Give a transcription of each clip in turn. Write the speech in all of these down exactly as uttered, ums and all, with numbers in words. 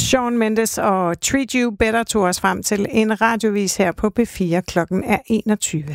Shawn Mendes og Treat You Better tog os frem til en radiovis her på P fire. Klokken er enogtyve.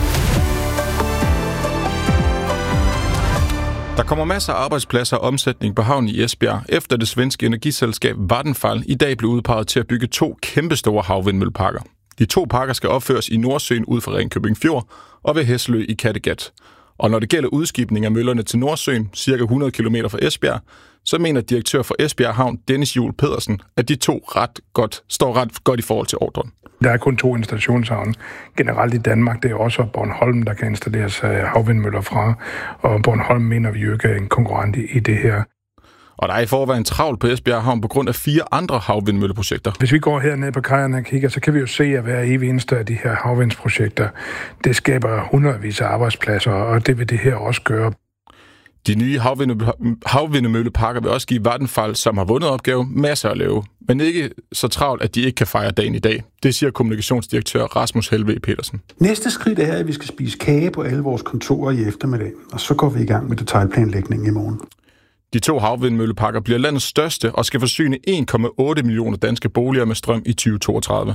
Der kommer masser af arbejdspladser og omsætning på havnen i Esbjerg, efter det svenske energiselskab Vattenfall i dag blev udpeget til at bygge to kæmpestore havvindmølleparker. De to parker skal opføres i Nordsøen ud for Ringkøbing Fjord og ved Hesselø i Kattegat. Og når det gælder udskibning af møllerne til Nordsøen, cirka hundrede kilometer fra Esbjerg, så mener direktør for Esbjerg Havn, Dennis Juel Pedersen, at de to ret godt, står ret godt i forhold til ordren. Der er kun to installationshavne generelt i Danmark. Det er også Bornholm, der kan installeres havvindmøller fra, og Bornholm mener vi jo ikke er en konkurrent i det her. Og der er i forvejen travlt på Esbjerg Havn på grund af fire andre havvindmølleprojekter. Hvis vi går hernede på kajerne og kigger, så kan vi jo se, at hver evig eneste af de her havvindsprojekter, det skaber hundredvis af arbejdspladser, og det vil det her også gøre. De nye havvindmølleparker vil også give Vattenfall, som har vundet opgave, masser at lave, men ikke så travlt, at de ikke kan fejre dagen i dag. Det siger kommunikationsdirektør Rasmus Helve Petersen. Næste skridt er, at vi skal spise kage på alle vores kontorer i eftermiddag, og så går vi i gang med detailplanlægningen i morgen. De to havvindmølleparker bliver landets største og skal forsyne en komma otte millioner danske boliger med strøm i tyve toogtredive.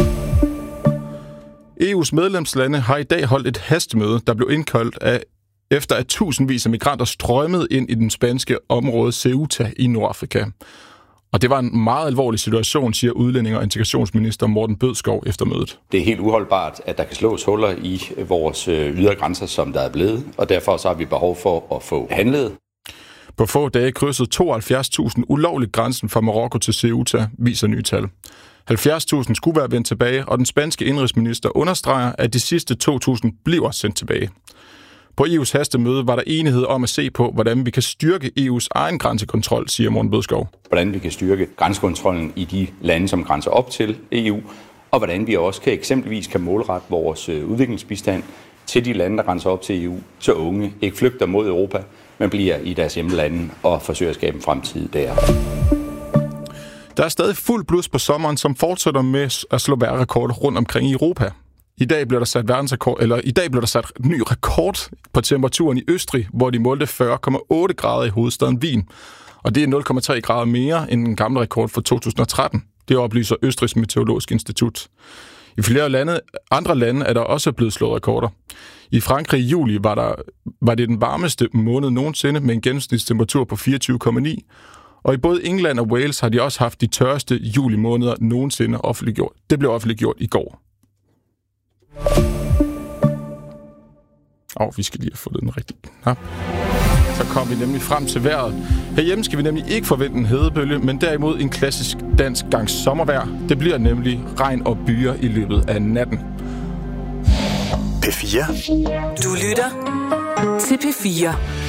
E U's medlemslande har i dag holdt et hastemøde, der blev indkaldt af efter at tusindvis af migranter strømmede ind i den spanske område Ceuta i Nordafrika. Og det var en meget alvorlig situation, siger udlænding- og integrationsminister Morten Bødskov efter mødet. Det er helt uholdbart, at der kan slås huller i vores ydre grænser, som der er blevet, og derfor så har vi behov for at få handlet. På få dage krydsede tooghalvfjerds tusind ulovligt grænsen fra Marokko til Ceuta, viser nye tal. halvfjerds tusind skulle være vendt tilbage, og den spanske indrigsminister understreger, at de sidste to tusind bliver sendt tilbage. På E U's hastemøde var der enighed om at se på, hvordan vi kan styrke E U's egen grænsekontrol, siger Morten Bødskov. Hvordan vi kan styrke grænsekontrollen i de lande, som grænser op til E U, og hvordan vi også kan eksempelvis kan målrette vores udviklingsbistand til de lande, der grænser op til E U, så unge ikke flygter mod Europa, men bliver i deres hjemlande og forsøger at skabe en fremtid der. Der er stadig fuld blus på sommeren, som fortsætter med at slå vejrrekorder rundt omkring i Europa. I dag blev der sat verdensrekord, eller i dag blev der sat ny rekord på temperaturen i Østrig, hvor de målte fyrre komma otte grader i hovedstaden Wien. Og det er nul komma tre grader mere end den gamle rekord fra to tusind og tretten. Det oplyser Østrigs Meteorologisk Institut. I flere lande, andre lande er der også blevet slået rekorder. I Frankrig i juli var, der, var det den varmeste måned nogensinde med en gennemsnitstemperatur på fireogtyve komma ni. Og i både England og Wales har de også haft de tørreste julimåneder nogensinde offentliggjort. Det blev offentliggjort i går. Og vi skal lige have fundet den rigtige knap. Så kom vi nemlig frem til vejret. Herhjemme skal vi nemlig ikke forvente en hedebølge, men derimod en klassisk dansk gang sommervejr. Det bliver nemlig regn og byer i løbet af natten. P fire. Du lytter til P fire.